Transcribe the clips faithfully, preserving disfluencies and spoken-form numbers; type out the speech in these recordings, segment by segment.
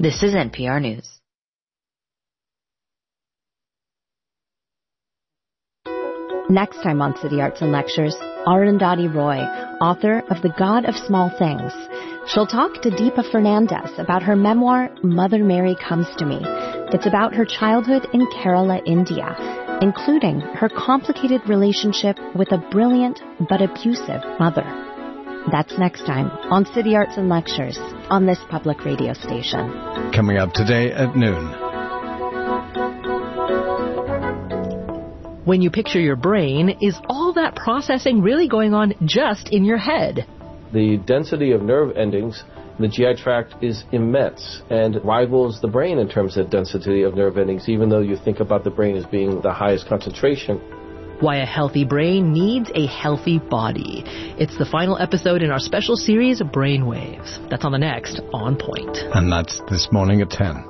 This is N P R News. Next time on City Arts and Lectures, Arundhati Roy, author of The God of Small Things. She'll talk to Deepa Fernandez about her memoir, Mother Mary Comes to Me. It's about her childhood in Kerala, India, including her complicated relationship with a brilliant but abusive mother. That's next time on City Arts and Lectures on this public radio station. Coming up today at noon. When you picture your brain, is all that processing really going on just in your head? The density of nerve endings in the G I tract is immense and rivals the brain in terms of density of nerve endings, even though you think about the brain as being the highest concentration. Why a healthy brain needs a healthy body. It's the final episode in our special series, Brainwaves. That's on the next On Point. And that's this morning at ten.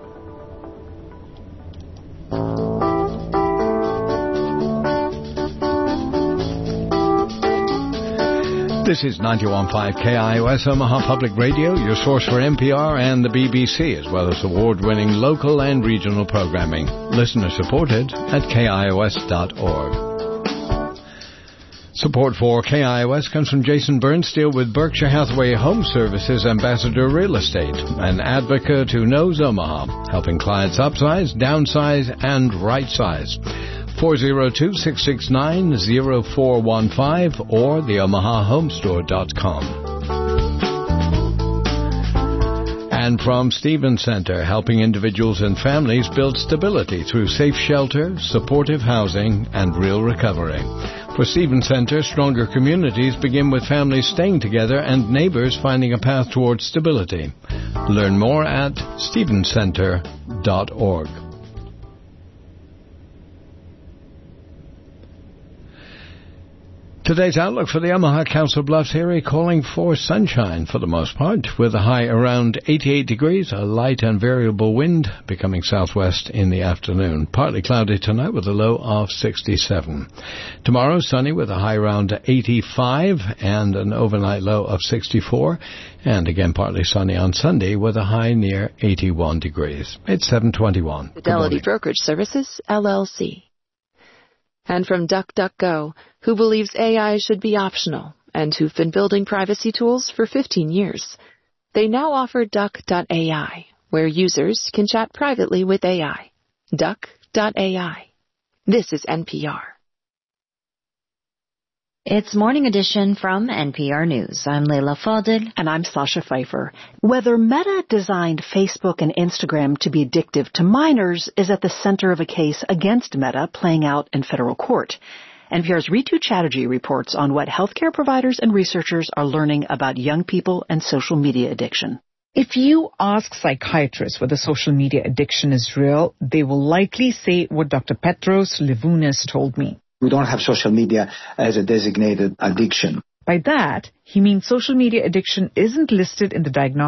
This is ninety-one point five K I O S Omaha Public Radio, your source for N P R and the B B C, as well as award-winning local and regional programming. Listener-supported at K I O S dot org. Support for K I O S comes from Jason Bernsteel with Berkshire Hathaway Home Services Ambassador Real Estate, an advocate who knows Omaha, helping clients upsize, downsize, and right-size. four oh two, six six nine, oh four one five or the omaha home store dot com. And from Stevens Center, helping individuals and families build stability through safe shelter, supportive housing, and real recovery. For Stevens Center, stronger communities begin with families staying together and neighbors finding a path towards stability. Learn more at stevens center dot org. Today's outlook for the Omaha Council Bluffs area calling for sunshine for the most part, with a high around eighty-eight degrees, a light and variable wind becoming southwest in the afternoon. Partly cloudy tonight with a low of sixty-seven. Tomorrow sunny with a high around eighty-five and an overnight low of sixty-four. And again partly sunny on Sunday with a high near eighty-one degrees. It's seven twenty-one. Fidelity Brokerage Services, L L C. And from DuckDuckGo, who believes A I should be optional and who've been building privacy tools for fifteen years. They now offer Duck dot A I, where users can chat privately with A I. Duck dot A I. This is N P R. It's Morning Edition from N P R News. I'm Leila Fadil. And I'm Sasha Pfeiffer. Whether Meta designed Facebook and Instagram to be addictive to minors is at the center of a case against Meta playing out in federal court. N P R's Ritu Chatterjee reports on what healthcare providers and researchers are learning about young people and social media addiction. If you ask psychiatrists whether social media addiction is real, they will likely say what Doctor Petros Livunas told me. We don't have social media as a designated addiction. By that, he means social media addiction isn't listed in the diagnostic